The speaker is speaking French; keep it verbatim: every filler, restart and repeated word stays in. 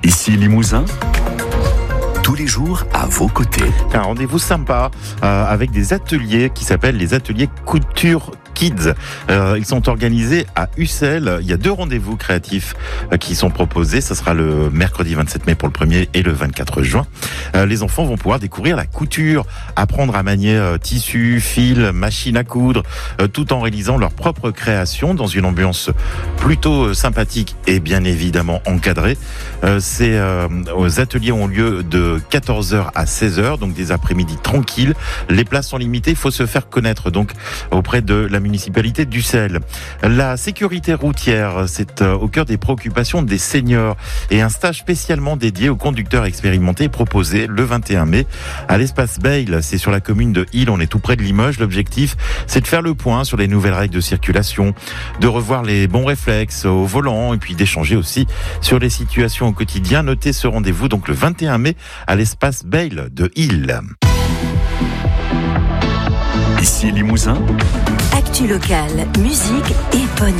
Ici Limousin, tous les jours à vos côtés. Un rendez-vous sympa euh, avec des ateliers qui s'appellent les ateliers Couture Kids. Euh, ils sont organisés à Ussel. Il y a deux rendez-vous créatifs euh, qui sont proposés. Ça sera le mercredi vingt-sept mai pour le premier et le vingt-quatre juin. Euh, les enfants vont pouvoir découvrir la couture, apprendre à manier euh, tissus, fils, machines à coudre, euh, tout en réalisant leur propre création dans une ambiance plutôt euh, sympathique et bien évidemment encadrée. Euh, ces euh, ateliers ont lieu de quatorze heures à seize heures, donc des après-midi tranquilles. Les places sont limitées, il faut se faire connaître donc auprès de la municipalité d'Ussel. La sécurité routière, c'est au cœur des préoccupations des seniors et un stage spécialement dédié aux conducteurs expérimentés est proposé le vingt et un mai à l'espace Bayle. C'est sur la commune de Isle, on est tout près de Limoges. L'objectif, c'est de faire le point sur les nouvelles règles de circulation, de revoir les bons réflexes au volant et puis d'échanger aussi sur les situations au quotidien. Notez ce rendez-vous donc le vingt et un mai à l'espace Bayle de Isle. Ici Limousin, Actu locale, musique et pognon.